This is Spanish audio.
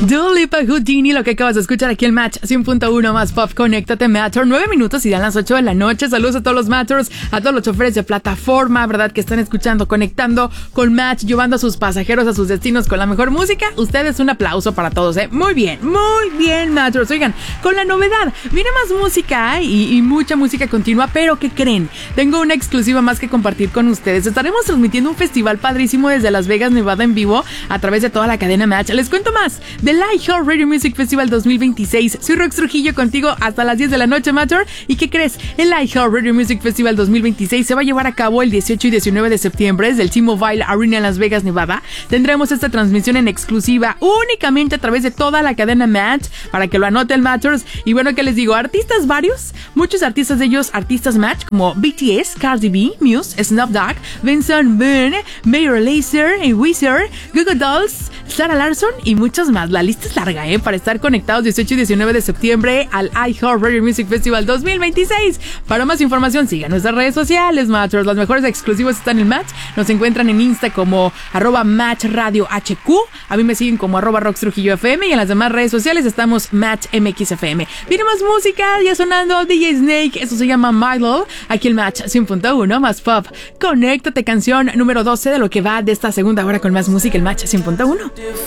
Dua Lipa, Houdini, lo que acabas de escuchar aquí el Match 100.1 más Pop. Conéctate, Matter. 9 minutos y dan las 8 de la noche. Saludos a todos los Matters, a todos los choferes de plataforma, ¿verdad? Que están escuchando, conectando con Match, llevando a sus pasajeros a sus destinos con la mejor música. Ustedes, un aplauso para todos, ¿eh? Muy bien, Matters. Oigan, con la novedad, viene más música y mucha música continua, pero ¿qué creen? Tengo una exclusiva más que compartir con ustedes. Estaremos transmitiendo un festival padrísimo desde Las Vegas, Nevada, en vivo, a través de toda la cadena Match. Les cuento más del iHeartRadio Music Festival 2026. Soy Rox Trujillo contigo hasta las 10 de la noche, Matter. ¿Y qué crees? El iHeartRadio Music Festival 2026 se va a llevar a cabo el 18 y 19 de septiembre desde el T-Mobile Arena en Las Vegas, Nevada. Tendremos esta transmisión en exclusiva únicamente a través de toda la cadena Match, para que lo anoten, Matters. Y bueno, ¿qué les digo? Artistas varios, muchos artistas de ellos, artistas Match, como BTS, Cardi B, Muse, Snoop Dogg, Vincent Boone, Major Lazer, Weezer, Goo Goo Dolls, Sarah Larson y muchos más. La lista es larga, para estar conectados 18 y 19 de septiembre al iHeartRadio Music Festival 2026. Para más información, sigan nuestras redes sociales, Matters. Los mejores exclusivos están en Match. Nos encuentran en Insta como @MatchRadioHQ. A mí me siguen como @RoxTrujilloFM y en las demás redes sociales estamos MatchMXFM. Viene más música, ya sonando DJ Snake. Eso se llama My Love. Aquí el Match 100.1 más Pop. Conéctate, canción número 12 de lo que va de esta segunda hora con más música, el Match 100.1.